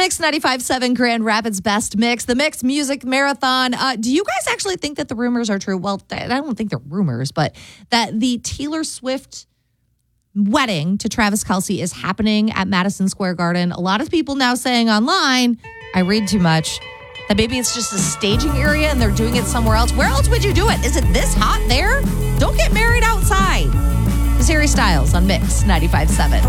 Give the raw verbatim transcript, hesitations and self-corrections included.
Mix ninety-five point seven Grand Rapids Best Mix, the Mix Music Marathon. Uh, do you guys actually think that the rumors are true? Well, I don't think they're rumors, but that the Taylor Swift wedding to Travis Kelce is happening at Madison Square Garden. A lot of people now saying online, I read too much, that maybe it's just a staging area and they're doing it somewhere else. Where else would you do it? Is it this hot there? Don't get married outside. This is Harry Styles on Mix ninety-five point seven.